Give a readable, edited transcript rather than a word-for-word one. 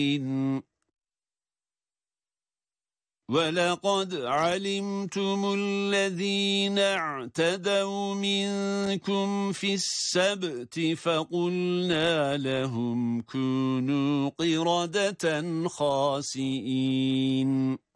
وَلَقَدْ عَلِمْتُمُ الَّذِينَ اعْتَدَوْا مِنكُمْ فِي السَّبْتِ فَقُلْنَا لَهُمْ كُونُوا قِرَدَةً خَاسِئِينَ